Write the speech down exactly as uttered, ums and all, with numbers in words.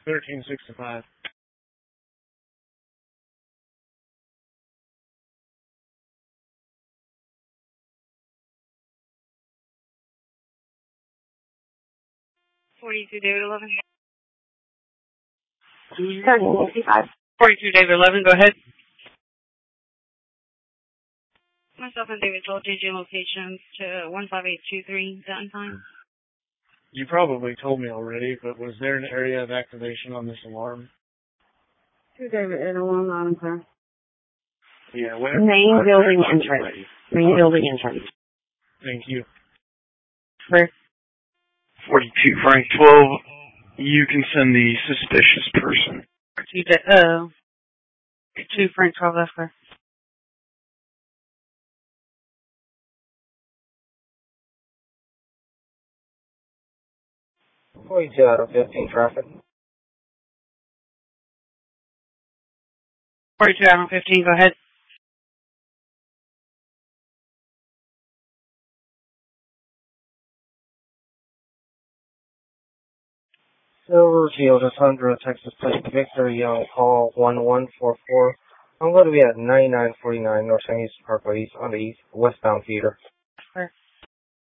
thirteen sixty-five. forty-two David eleven. thirteen sixty-five. forty-two David eleven, go ahead. Myself and David told J J locations to one five eight two three, done time. You probably told me already, but was there an area of activation on this alarm? two David eight oh one, loud and clear. Yeah, where? Main building entrance. Main building entrance. Thank you. Where? forty-two Frank twelve, you can send the suspicious person. two, uh, two Frank twelve, that's clear. forty-two out of fifteen traffic. forty-two out of fifteen, go ahead. Silverfield is under Texas State Victory on call one one four four. I'm going to be at ninety-nine forty-nine North San East Parkway East on the east westbound feeder.